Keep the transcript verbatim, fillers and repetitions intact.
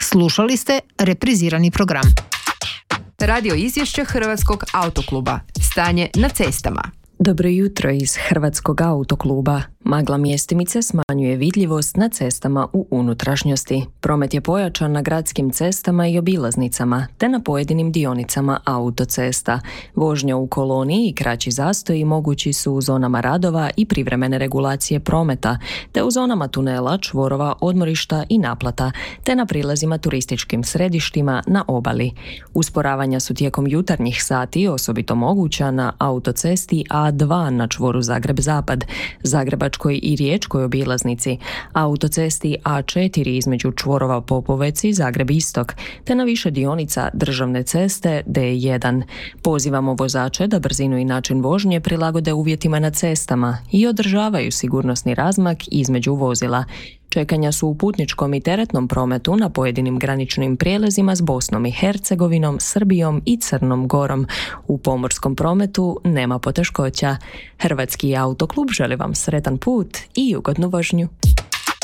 Slušali ste reprizirani program. Radio izvješće Hrvatskog autokluba. Stanje na cestama. Dobro jutro iz Hrvatskog autokluba. Magla mjestimice smanjuje vidljivost na cestama u unutrašnjosti. Promet je pojačan na gradskim cestama i obilaznicama, te na pojedinim dionicama autocesta. Vožnja u koloniji i kraći zastoji mogući su u zonama radova i privremene regulacije prometa, te u zonama tunela, čvorova, odmorišta i naplata, te na prilazima turističkim središtima na obali. Usporavanja su tijekom jutarnjih sati osobito moguća na autocesti A dva na čvoru Zagreb-Zapad, Zagrebačkoj i Riječkoj obilaznici, autocesti A četiri između čvorova Popovec i Zagreb-Istok, te na više dionica državne ceste D jedan. Pozivamo vozače da brzinu i način vožnje prilagode uvjetima na cestama i održavaju sigurnosni razmak između vozila. Čekanja su u putničkom i teretnom prometu na pojedinim graničnim prijelazima s Bosnom i Hercegovinom, Srbijom i Crnom Gorom. U pomorskom prometu nema poteškoća. Hrvatski autoklub želi vam sretan put i ugodnu vožnju.